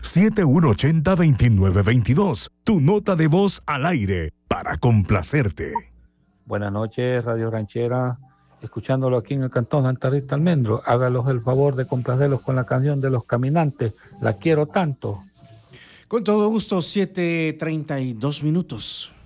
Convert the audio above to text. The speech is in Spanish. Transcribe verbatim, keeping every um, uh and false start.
siete uno ocho cero, dos nueve dos dos. Tu nota de voz al aire para complacerte. Buenas noches, Radio Ranchera. Escuchándolo aquí en el Cantón Santa Rita Almendro. Hágalos el favor de complacerlos con la canción de Los Caminantes. La quiero tanto. Con todo gusto, siete treinta y dos minutos.